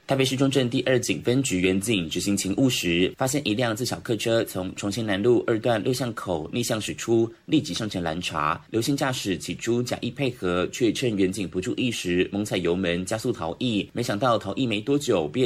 台北市中正第2警分局员警执行勤务时，发现一辆自小客车从重庆南路2段6巷口逆向驶出，立即上前拦查。刘姓驾驶起初假意配合，却趁员警不注意时猛踩油门加速逃逸，没想到逃逸没多久便